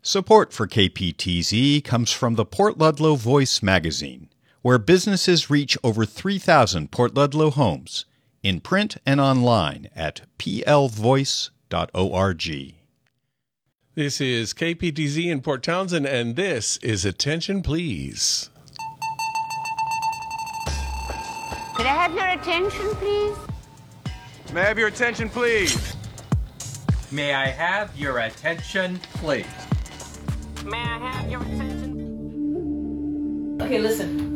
Support for KPTZ comes from the Port Ludlow Voice magazine, where businesses reach over 3,000 Port Ludlow homes, in print and online at plvoice.org. This is KPTZ in Port Townsend, and this is Attention Please. Could I have your attention, please? May I have your attention, please? May I have your attention, please? May I have your attention? Okay, listen.